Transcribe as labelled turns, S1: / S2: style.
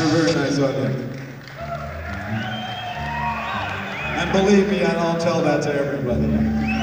S1: You're very nice on you. And believe me, I don't tell that to everybody.